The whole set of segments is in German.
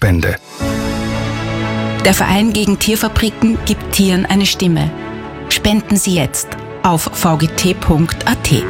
Spende. Der Verein gegen Tierfabriken gibt Tieren eine Stimme. Spenden Sie jetzt auf vgt.at.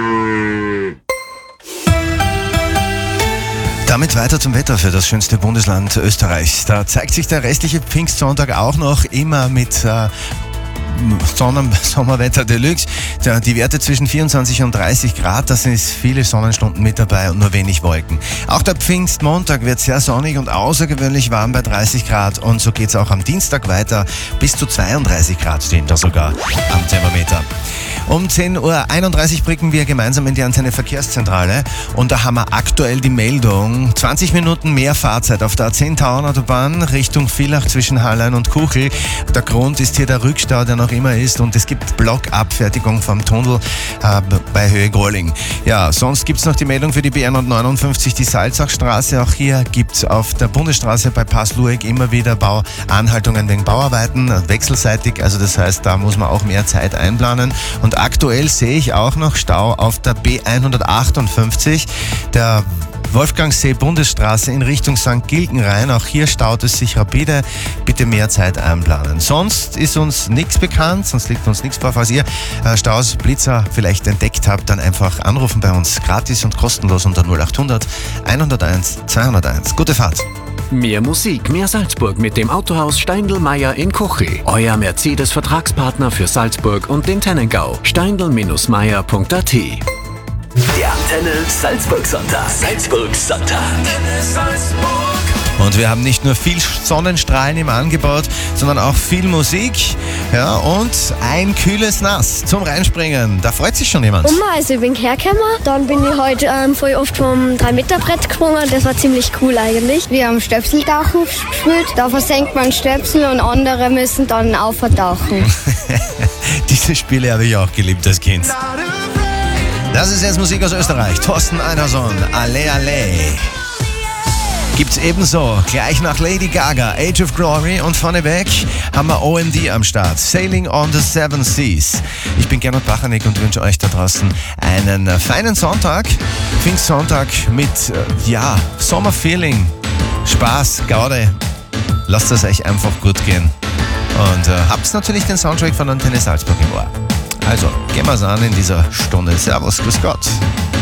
Damit weiter zum Wetter für das schönste Bundesland Österreichs. Da zeigt sich der restliche Pfingstsonntag auch noch immer mit Sommerwetter Deluxe. Die Werte zwischen 24 und 30 Grad, da sind viele Sonnenstunden mit dabei und nur wenig Wolken. Auch der Pfingstmontag wird sehr sonnig und außergewöhnlich warm bei 30 Grad und so geht's auch am Dienstag weiter. Bis zu 32 Grad stehen da sogar am Thermometer. Um 10.31 Uhr blicken wir gemeinsam in die Antenne Verkehrszentrale und da haben wir aktuell die Meldung: 20 Minuten mehr Fahrzeit auf der A10 Tauernautobahn Richtung Villach zwischen Hallein und Kuchel. Der Grund ist hier der Rückstau, der noch immer ist, und es gibt Blockabfertigung vom Tunnel bei Höhe Grolling. Ja, sonst gibt's noch die Meldung für die B159, die Salzachstraße. Auch hier gibt's auf der Bundesstraße bei Passlueck immer wieder Anhaltungen wegen Bauarbeiten, wechselseitig, also das heißt, da muss man auch mehr Zeit einplanen. Und aktuell sehe ich auch noch Stau auf der B158, der Wolfgangsee-Bundesstraße in Richtung St. Gilgenrain. Auch hier staut es sich rapide. Bitte mehr Zeit einplanen. Sonst ist uns nichts bekannt, sonst liegt uns nichts vor. Falls ihr Staus, Blitzer vielleicht entdeckt habt, dann einfach anrufen bei uns. Gratis und kostenlos unter 0800 101 201. Gute Fahrt. Mehr Musik, mehr Salzburg mit dem Autohaus Steindl-Meyer in Kochi. Euer Mercedes-Vertragspartner für Salzburg und den Tennengau. steindl-meyer.at. Der Antenne Salzburg-Sonntag. Salzburg-Sonntag. Und wir haben nicht nur viel Sonnenstrahlen im Angebot, sondern auch viel Musik. Ja, und ein kühles Nass zum Reinspringen. Da freut sich schon jemand. Also ich bin hergekommen, dann bin ich heute voll oft vom 3-Meter-Brett gesprungen. Das war ziemlich cool eigentlich. Wir haben Stöpseltauchen gespielt. Da versenkt man Stöpsel und andere müssen dann auftauchen. Diese Spiele habe ich auch geliebt als Kind. Das ist jetzt Musik aus Österreich. Thorsten Einerson, Alle Alle. Gibt's ebenso gleich nach Lady Gaga, Age of Glory, und vorneweg haben wir OMD am Start. Sailing on the Seven Seas. Ich bin Gernot Bachanek und wünsche euch da draußen einen feinen Sonntag. Pfingstsonntag mit, Sommerfeeling, Spaß, Gaude. Lasst es euch einfach gut gehen. Und habt natürlich den Soundtrack von Antenne Salzburg im Ohr. Also, gehen wir's an in dieser Stunde. Servus, grüß Gott.